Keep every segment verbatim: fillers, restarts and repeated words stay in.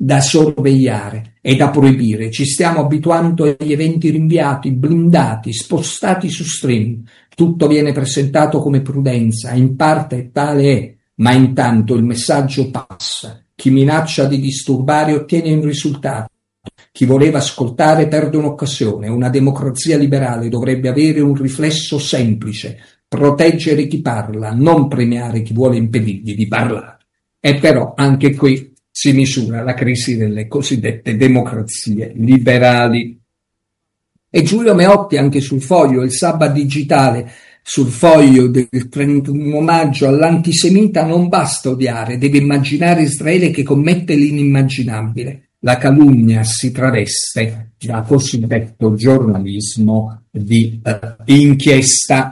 da sorvegliare e da proibire. Ci stiamo abituando agli eventi rinviati, blindati, spostati su stream. Tutto viene presentato come prudenza, in parte tale è, ma intanto il messaggio passa. Chi minaccia di disturbare ottiene un risultato. Chi voleva ascoltare perde un'occasione. Una democrazia liberale dovrebbe avere un riflesso semplice: proteggere chi parla, non premiare chi vuole impedirgli di parlare. E però anche qui si misura la crisi delle cosiddette democrazie liberali. E Giulio Meotti anche sul Foglio, il Sabba digitale, sul Foglio del trentuno maggio, all'antisemita non basta odiare, deve immaginare Israele che commette l'inimmaginabile. La calunnia si traveste da cosiddetto giornalismo di uh, inchiesta.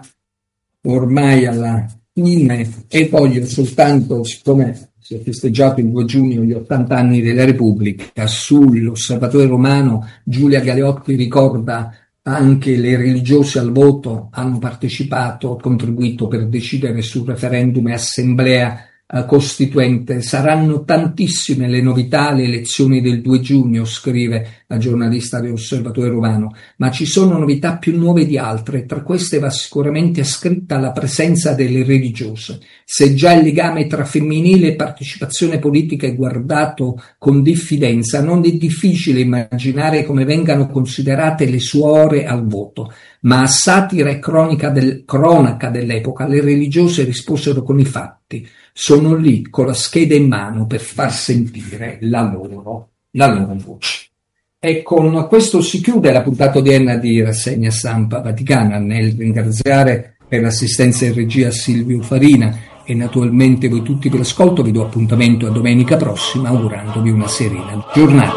Ormai alla fine, e voglio soltanto, siccome si è festeggiato il due giugno gli ottanta anni della Repubblica, sull'Osservatore Romano Giulia Galeotti ricorda anche le religiose al voto hanno partecipato, contribuito per decidere sul referendum e assemblea eh, costituente. Saranno tantissime le novità alle elezioni del due giugno, scrive la giornalista dell'Osservatore Romano, ma ci sono novità più nuove di altre. Tra queste va sicuramente ascritta la presenza delle religiose. Se già il legame tra femminile e partecipazione politica è guardato con diffidenza, non è difficile immaginare come vengano considerate le suore al voto. Ma a satira e cronaca, del, cronaca dell'epoca le religiose risposero con i fatti. Sono lì con la scheda in mano per far sentire la loro, la loro voce. E con questo si chiude la puntata odierna di Rassegna Stampa Vaticana. Nel ringraziare per l'assistenza in regia Silvio Farina e naturalmente voi tutti per l'ascolto, vi do appuntamento a domenica prossima augurandovi una serena giornata.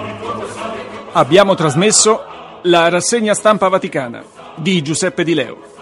Abbiamo trasmesso la Rassegna Stampa Vaticana di Giuseppe Di Leo.